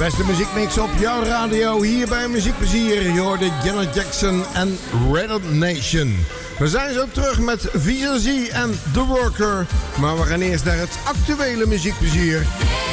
beste muziekmix op jouw radio, hier bij Muziekplezier. Je hoorde Janet Jackson en Red Nation. We zijn zo terug met VLC en The Worker. Maar we gaan eerst naar het actuele muziekplezier.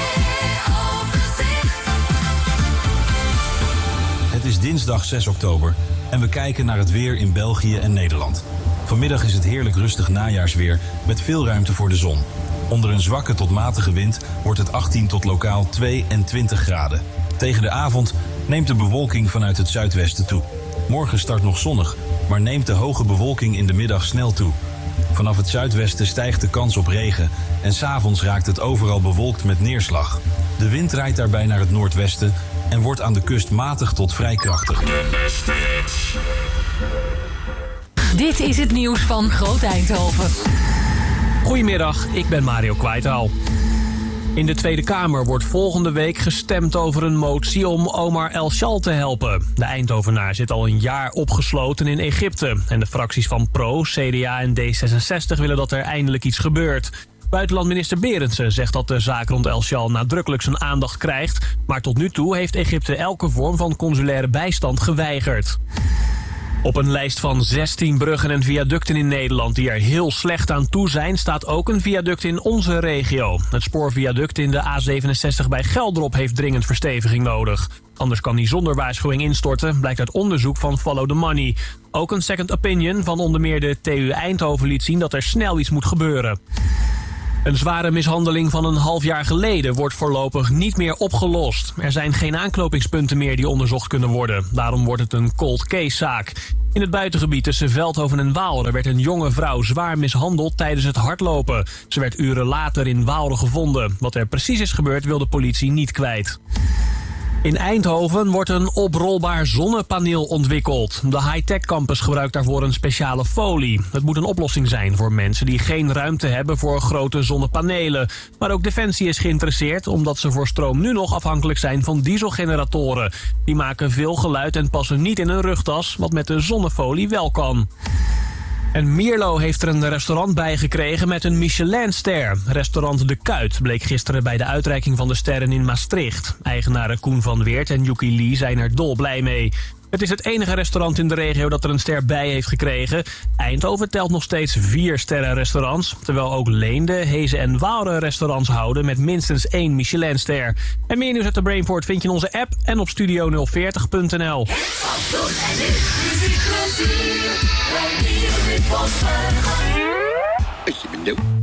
Het is dinsdag 6 oktober en we kijken naar het weer in België en Nederland. Vanmiddag is het heerlijk rustig najaarsweer met veel ruimte voor de zon. Onder een zwakke tot matige wind wordt het 18 tot lokaal 22 graden. Tegen de avond neemt de bewolking vanuit het zuidwesten toe. Morgen start nog zonnig, maar neemt de hoge bewolking in de middag snel toe. Vanaf het zuidwesten stijgt de kans op regen en 's avonds raakt het overal bewolkt met neerslag. De wind draait daarbij naar het noordwesten en wordt aan de kust matig tot vrij krachtig. Dit is het nieuws van Groot Eindhoven. Goedemiddag, ik ben Mario Kwijtaal. In de Tweede Kamer wordt volgende week gestemd over een motie om Omar El-Shal te helpen. De Eindhovenaar zit al een jaar opgesloten in Egypte. En de fracties van PRO, CDA en D66 willen dat er eindelijk iets gebeurt. Buitenlandminister Berendsen zegt dat de zaak rond El-Shal nadrukkelijk zijn aandacht krijgt. Maar tot nu toe heeft Egypte elke vorm van consulaire bijstand geweigerd. Op een lijst van 16 bruggen en viaducten in Nederland die er heel slecht aan toe zijn, staat ook een viaduct in onze regio. Het spoorviaduct in de A67 bij Geldrop heeft dringend versteviging nodig. Anders kan die zonder waarschuwing instorten, blijkt uit onderzoek van Follow the Money. Ook een second opinion van onder meer de TU Eindhoven liet zien dat er snel iets moet gebeuren. Een zware mishandeling van een half jaar geleden wordt voorlopig niet meer opgelost. Er zijn geen aanknopingspunten meer die onderzocht kunnen worden. Daarom wordt het een cold case zaak. In het buitengebied tussen Veldhoven en Waalre werd een jonge vrouw zwaar mishandeld tijdens het hardlopen. Ze werd uren later in Waalre gevonden. Wat er precies is gebeurd wil de politie niet kwijt. In Eindhoven wordt een oprolbaar zonnepaneel ontwikkeld. De high-tech campus gebruikt daarvoor een speciale folie. Het moet een oplossing zijn voor mensen die geen ruimte hebben voor grote zonnepanelen. Maar ook Defensie is geïnteresseerd omdat ze voor stroom nu nog afhankelijk zijn van dieselgeneratoren. Die maken veel geluid en passen niet in een rugtas, wat met de zonnefolie wel kan. En Mierlo heeft er een restaurant bij gekregen met een Michelinster. Restaurant De Kuit bleek gisteren bij de uitreiking van de sterren in Maastricht. Eigenaren Koen van Weert en Yuki Lee zijn er dolblij mee. Het is het enige restaurant in de regio dat er een ster bij heeft gekregen. Eindhoven telt nog steeds 4 sterrenrestaurants. Terwijl ook Leende, Hezen en Waalre restaurants houden met minstens 1 Michelinster. En meer nieuws uit de Brainport vind je in onze app en op studio040.nl. Als je bent